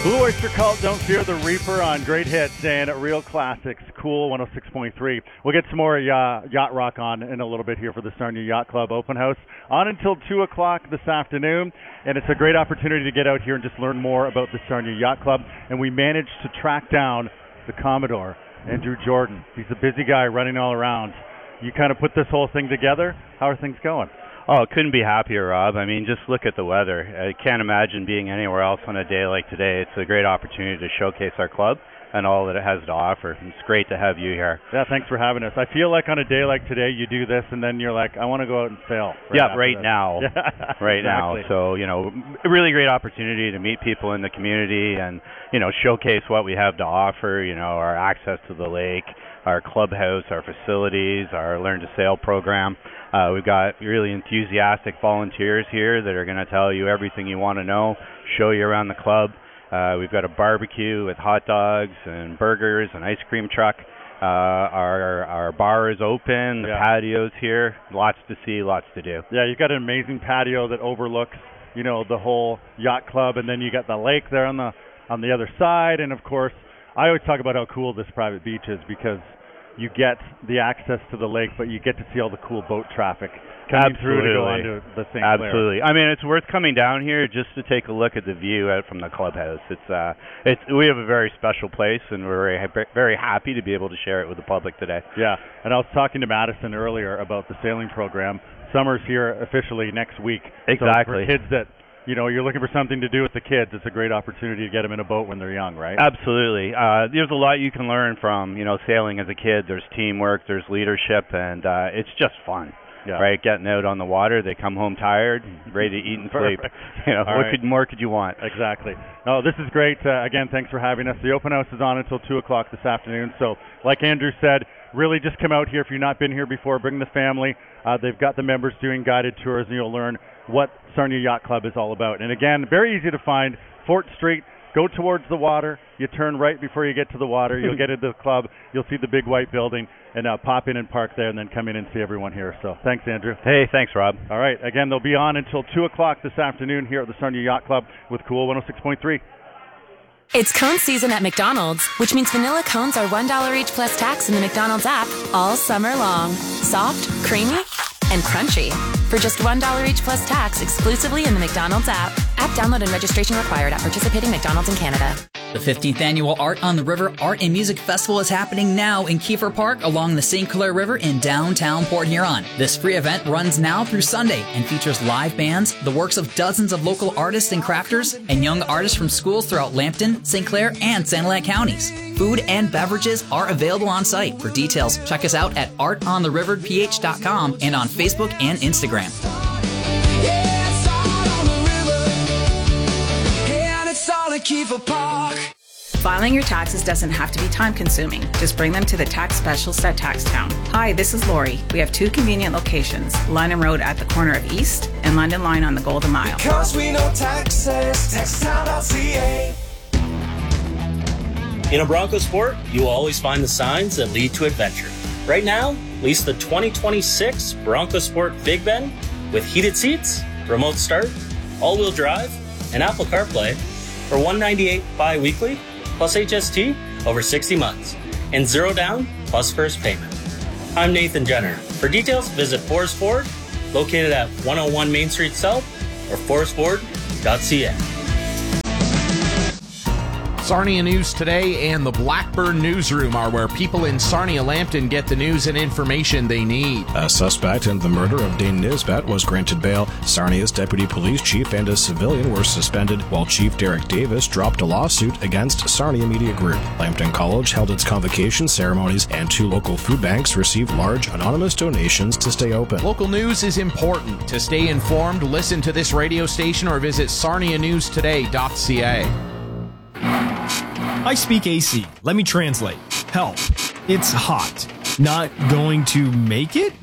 Blue Oyster Cult, Don't Fear the Reaper on Great Hits and Real Classics, Cool 106.3. We'll get some more yacht rock on in a little bit here for the Sarnia Yacht Club Open House. On until 2 o'clock this afternoon, and it's a great opportunity to get out here and just learn more about the Sarnia Yacht Club. And we managed to track down the Commodore, Andrew Jordan. He's a busy guy running all around. You kind of put this whole thing together. How are things going? Oh, couldn't be happier, Rob. I mean, just look at the weather. I can't imagine being anywhere else on a day like today. It's a great opportunity to showcase our club and all that it has to offer. It's great to have you here. Yeah, thanks for having us. I feel like on a day like today, you do this, and then you're like, I want to go out and sail. Right now. Right exactly. Now. So, a really great opportunity to meet people in the community and, showcase what we have to offer, our access to the lake, our clubhouse, our facilities, our Learn to Sail program. We've got really enthusiastic volunteers here that are going to tell you everything you want to know, show you around the club. We've got a barbecue with hot dogs and burgers, an ice cream truck. Our bar is open. The patio's here. Lots to see, lots to do. Yeah, you've got an amazing patio that overlooks, the whole yacht club, and then you got the lake there on the other side. And of course, I always talk about how cool this private beach is because you get the access to the lake, but you get to see all the cool boat traffic coming through to go onto the St. Clair. Absolutely. I mean, it's worth coming down here just to take a look at the view out from the clubhouse. We have a very special place, and we're very happy to be able to share it with the public today. Yeah, and I was talking to Madison earlier about the sailing program. Summer's here officially next week. Exactly. So for kids that you're looking for something to do with the kids, it's a great opportunity to get them in a boat when they're young, right? Absolutely. There's a lot you can learn from, sailing as a kid. There's teamwork, there's leadership, and it's just fun, right? Getting out on the water, they come home tired, ready to eat and sleep. What more could you want? Exactly. Oh, this is great. Again, thanks for having us. The open house is on until 2 o'clock this afternoon. So, like Andrew said, really just come out here. If you've not been here before, bring the family. They've got the members doing guided tours, and you'll learn what Sarnia Yacht Club is all about. And again, very easy to find. Fort Street, go towards the water. You turn right before you get to the water. You'll get into the club. You'll see the big white building, and pop in and park there, and then come in and see everyone here. So thanks, Andrew. Hey, thanks, Rob. All right. Again, they'll be on until 2 o'clock this afternoon here at the Sarnia Yacht Club with Cool 106.3. It's cone season at McDonald's, which means vanilla cones are $1 each plus tax in the McDonald's app all summer long. Soft, creamy, and crunchy. For just $1 each plus tax exclusively in the McDonald's app. App download and registration required at participating McDonald's in Canada. The 15th Annual Art on the River Art and Music Festival is happening now in Kiefer Park along the St. Clair River in downtown Port Huron. This free event runs now through Sunday and features live bands, the works of dozens of local artists and crafters, and young artists from schools throughout Lambton, St. Clair, and Sanilac counties. Food and beverages are available on site. For details, check us out at artontheriverph.com and on Facebook and Instagram. Filing your taxes doesn't have to be time-consuming. Just bring them to the tax specialist at Taxtown. Hi, this is Lori. We have 2 convenient locations, London Road at the corner of East and London Line on the Golden Mile. Because we know taxes, taxtown.ca. In a Bronco Sport, you will always find the signs that lead to adventure. Right now, lease the 2026 Bronco Sport Big Ben with heated seats, remote start, all-wheel drive, and Apple CarPlay for $198 bi-weekly plus HST over 60 months and 0 down plus first payment. I'm Nathan Jenner. For details, visit Forest Ford, located at 101 Main Street South or forestford.ca. Sarnia News Today and the Blackburn Newsroom are where people in Sarnia-Lambton get the news and information they need. A suspect in the murder of Dane Nisbet was granted bail. Sarnia's deputy police chief and a civilian were suspended, while Chief Derek Davis dropped a lawsuit against Sarnia Media Group. Lambton College held its convocation ceremonies, and 2 local food banks received large anonymous donations to stay open. Local news is important. To stay informed, listen to this radio station or visit sarnianewstoday.ca. I speak AC. Let me translate. Help. It's hot. Not going to make it?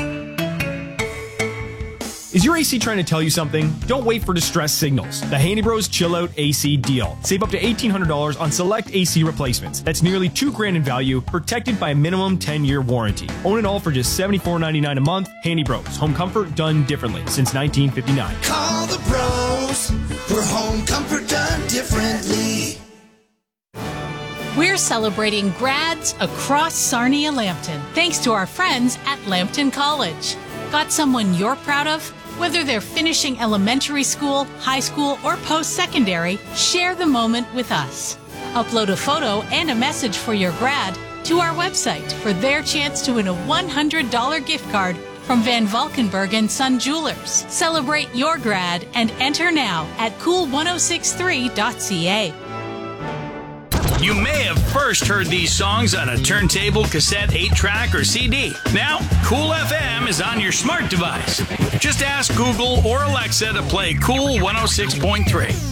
Is your AC trying to tell you something? Don't wait for distress signals. The Handy Bros Chill Out AC deal. Save up to $1,800 on select AC replacements. That's nearly $2,000 in value, protected by a minimum 10-year warranty. Own it all for just $74.99 a month. Handy Bros. Home comfort done differently since 1959. Call the pros for home comfort done differently. We're celebrating grads across Sarnia-Lambton, thanks to our friends at Lambton College. Got someone you're proud of? Whether they're finishing elementary school, high school, or post-secondary, share the moment with us. Upload a photo and a message for your grad to our website for their chance to win a $100 gift card from Van Valkenburg and Son Jewelers. Celebrate your grad and enter now at cool1063.ca. You may have first heard these songs on a turntable, cassette, 8-track, or CD. Now, Cool FM is on your smart device. Just ask Google or Alexa to play Cool 106.3.